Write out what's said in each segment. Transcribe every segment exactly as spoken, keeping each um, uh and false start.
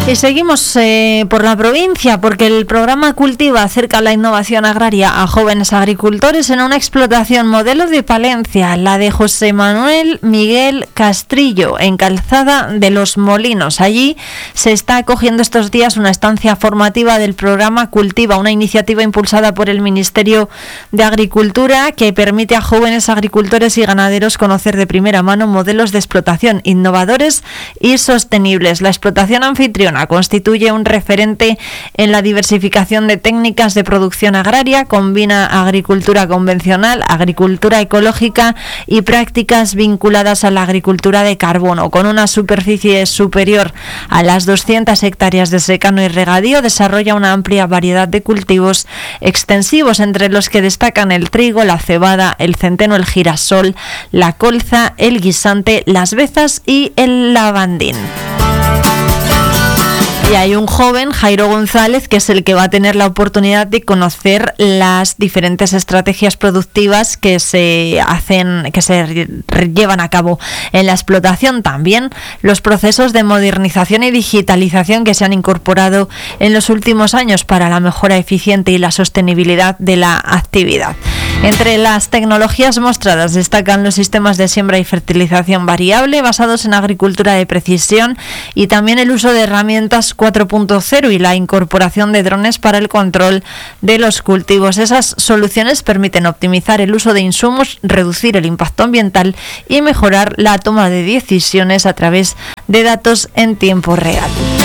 Y seguimos eh, por la provincia porque el programa Cultiva acerca la innovación agraria a jóvenes agricultores en una explotación modelo de Palencia, la de José Manuel Miguel Castrillo, en Calzada de los Molinos. Allí se está acogiendo estos días una estancia formativa del programa Cultiva, una iniciativa impulsada por el Ministerio de Agricultura que permite a jóvenes agricultores y ganaderos conocer de primera mano modelos de explotación innovadores y sostenibles. La explotación anfitriona constituye un referente en la diversificación de técnicas de producción agraria, combina agricultura convencional, agricultura ecológica y prácticas vinculadas a la agricultura de carbono. Con una superficie superior a las doscientas hectáreas de secano y regadío, desarrolla una amplia variedad de cultivos extensivos, entre los que destacan el trigo, la cebada, el centeno, el girasol, la colza, el guisante, las bezas y el lavandín. Y hay un joven, Jairo González, que es el que va a tener la oportunidad de conocer las diferentes estrategias productivas que se hacen, que se llevan a cabo en la explotación. También los procesos de modernización y digitalización que se han incorporado en los últimos años para la mejora eficiente y la sostenibilidad de la actividad. Entre las tecnologías mostradas destacan los sistemas de siembra y fertilización variable basados en agricultura de precisión y también el uso de herramientas cuatro punto cero y la incorporación de drones para el control de los cultivos. Esas soluciones permiten optimizar el uso de insumos, reducir el impacto ambiental y mejorar la toma de decisiones a través de datos en tiempo real.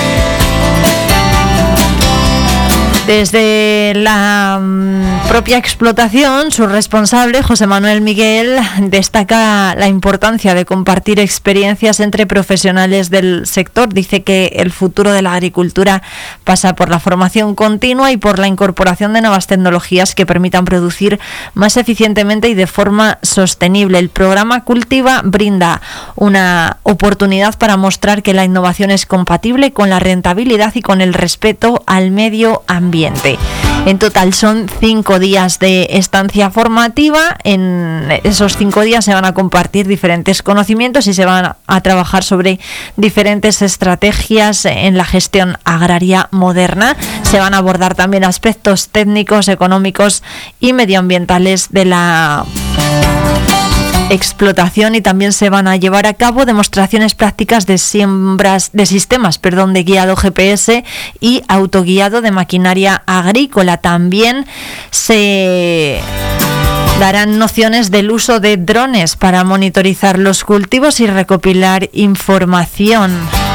Desde la um, propia explotación, su responsable, José Manuel Miguel, destaca la importancia de compartir experiencias entre profesionales del sector. Dice que el futuro de la agricultura pasa por la formación continua y por la incorporación de nuevas tecnologías que permitan producir más eficientemente y de forma sostenible. El programa Cultiva brinda una oportunidad para mostrar que la innovación es compatible con la rentabilidad y con el respeto al medio ambiente. En total son cinco días de estancia formativa. En esos cinco días se van a compartir diferentes conocimientos y se van a trabajar sobre diferentes estrategias en la gestión agraria moderna. Se van a abordar también aspectos técnicos, económicos y medioambientales de la explotación, y también se van a llevar a cabo demostraciones prácticas de siembras de sistemas, perdón, de guiado G P S y autoguiado de maquinaria agrícola. También se darán nociones del uso de drones para monitorizar los cultivos y recopilar información.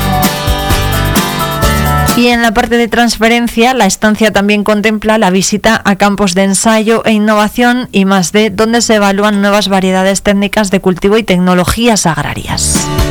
Y en la parte de transferencia, la estancia también contempla la visita a campos de ensayo e innovación I más D, donde se evalúan nuevas variedades técnicas de cultivo y tecnologías agrarias.